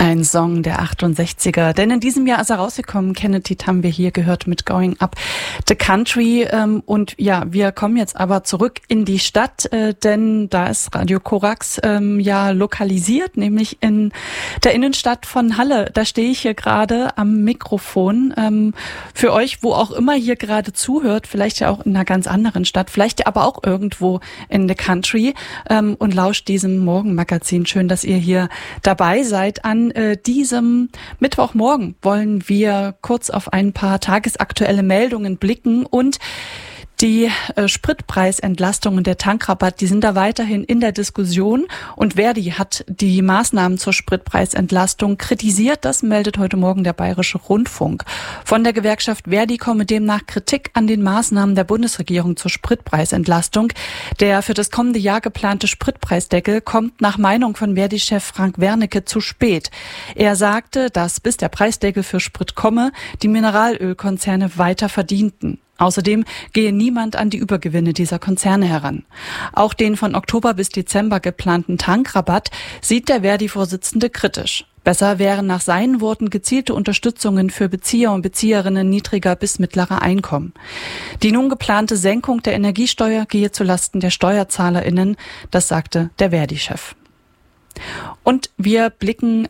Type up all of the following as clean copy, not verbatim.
Ein Song der 68er, denn in diesem Jahr ist er rausgekommen. Kennedy haben wir hier gehört mit Going Up the Country. Und ja, wir kommen jetzt aber zurück in die Stadt, denn da ist Radio Korax ja lokalisiert, nämlich in der Innenstadt von Halle. Da stehe ich hier gerade am Mikrofon. Für euch, wo auch immer hier gerade zuhört, vielleicht ja auch in einer ganz anderen Stadt, vielleicht aber auch irgendwo in the Country und lauscht diesem Morgenmagazin. Schön, dass ihr hier dabei seid. An diesem Mittwochmorgen wollen wir kurz auf ein paar tagesaktuelle Meldungen blicken und die Spritpreisentlastungen, der Tankrabatt, die sind da weiterhin in der Diskussion. Und Verdi hat die Maßnahmen zur Spritpreisentlastung kritisiert. Das meldet heute Morgen der Bayerische Rundfunk. Von der Gewerkschaft Verdi komme demnach Kritik an den Maßnahmen der Bundesregierung zur Spritpreisentlastung. Der für das kommende Jahr geplante Spritpreisdeckel kommt nach Meinung von Verdi-Chef Frank Wernicke zu spät. Er sagte, dass bis der Preisdeckel für Sprit komme, die Mineralölkonzerne weiter verdienten. Außerdem gehe niemand an die Übergewinne dieser Konzerne heran. Auch den von Oktober bis Dezember geplanten Tankrabatt sieht der Verdi-Vorsitzende kritisch. Besser wären nach seinen Worten gezielte Unterstützungen für Bezieher und Bezieherinnen niedriger bis mittlerer Einkommen. Die nun geplante Senkung der Energiesteuer gehe zulasten der SteuerzahlerInnen, das sagte der Verdi-Chef. Und wir blicken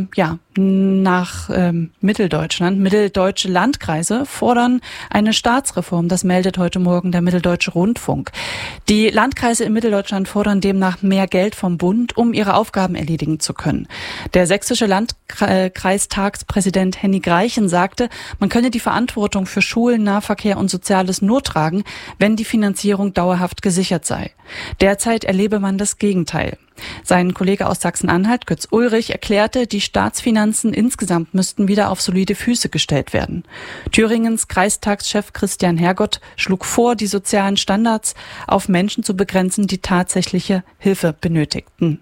nach Mitteldeutschland. Mitteldeutsche Landkreise fordern eine Staatsreform. Das meldet heute Morgen der Mitteldeutsche Rundfunk. Die Landkreise in Mitteldeutschland fordern demnach mehr Geld vom Bund, um ihre Aufgaben erledigen zu können. Der sächsische Landkreistagspräsident Henning Greichen sagte, man könne die Verantwortung für Schulen, Nahverkehr und Soziales nur tragen, wenn die Finanzierung dauerhaft gesichert sei. Derzeit erlebe man das Gegenteil. Sein Kollege aus Sachsen-Anhalt, Götz Ulrich, erklärte, die Staatsfinanzen insgesamt müssten wieder auf solide Füße gestellt werden. Thüringens Kreistagschef Christian Hergott schlug vor, die sozialen Standards auf Menschen zu begrenzen, die tatsächliche Hilfe benötigten.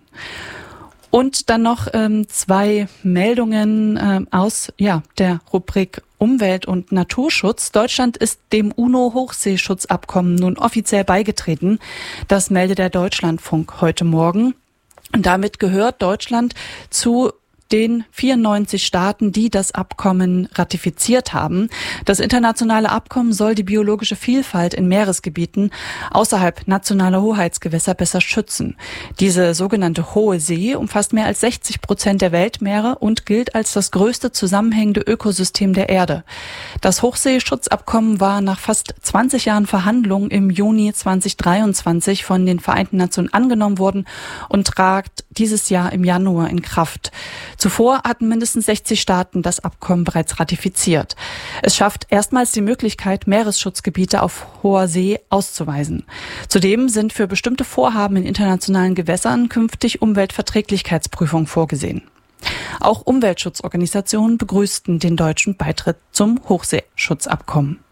Und dann noch zwei Meldungen aus der Rubrik Umwelt- und Naturschutz. Deutschland ist dem UNO-Hochseeschutzabkommen nun offiziell beigetreten. Das meldet der Deutschlandfunk heute Morgen. Und damit gehört Deutschland zu den 94 Staaten, die das Abkommen ratifiziert haben. Das internationale Abkommen soll die biologische Vielfalt in Meeresgebieten außerhalb nationaler Hoheitsgewässer besser schützen. Diese sogenannte Hohe See umfasst mehr als 60% der Weltmeere und gilt als das größte zusammenhängende Ökosystem der Erde. Das Hochseeschutzabkommen war nach fast 20 Jahren Verhandlungen im Juni 2023 von den Vereinten Nationen angenommen worden und trat dieses Jahr im Januar in Kraft. Zuvor hatten mindestens 60 Staaten das Abkommen bereits ratifiziert. Es schafft erstmals die Möglichkeit, Meeresschutzgebiete auf hoher See auszuweisen. Zudem sind für bestimmte Vorhaben in internationalen Gewässern künftig Umweltverträglichkeitsprüfungen vorgesehen. Auch Umweltschutzorganisationen begrüßten den deutschen Beitritt zum Hochseeschutzabkommen.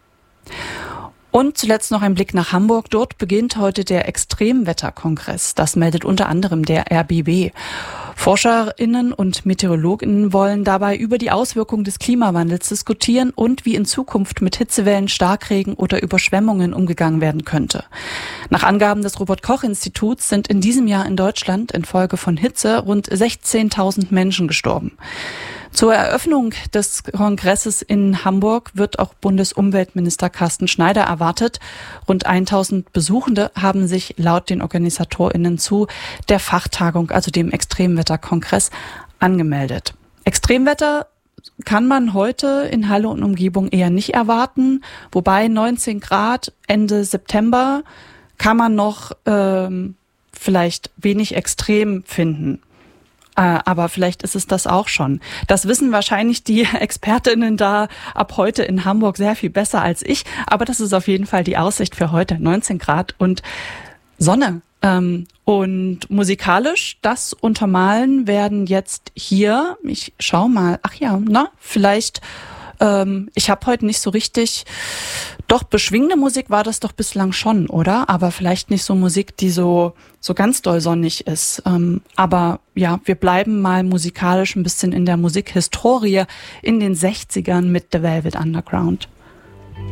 Und zuletzt noch ein Blick nach Hamburg. Dort beginnt heute der Extremwetterkongress. Das meldet unter anderem der RBB. ForscherInnen und MeteorologInnen wollen dabei über die Auswirkungen des Klimawandels diskutieren und wie in Zukunft mit Hitzewellen, Starkregen oder Überschwemmungen umgegangen werden könnte. Nach Angaben des Robert-Koch-Instituts sind in diesem Jahr in Deutschland infolge von Hitze rund 16.000 Menschen gestorben. Zur Eröffnung des Kongresses in Hamburg wird auch Bundesumweltminister Carsten Schneider erwartet. Rund 1000 Besuchende haben sich laut den OrganisatorInnen zu der Fachtagung, also dem Extremwetterkongress, angemeldet. Extremwetter kann man heute in Halle und Umgebung eher nicht erwarten, wobei 19 Grad Ende September kann man noch vielleicht wenig extrem finden. Aber vielleicht ist es das auch schon. Das wissen wahrscheinlich die ExpertInnen da ab heute in Hamburg sehr viel besser als ich. Aber das ist auf jeden Fall die Aussicht für heute. 19 Grad und Sonne. Und musikalisch, das untermalen werden jetzt hier, ich schau mal, vielleicht, ich habe heute nicht so richtig, doch beschwingende Musik war das doch bislang schon, oder? Aber vielleicht nicht so Musik, die so ganz doll sonnig ist. Aber ja, wir bleiben mal musikalisch ein bisschen in der Musikhistorie in den 60ern mit The Velvet Underground.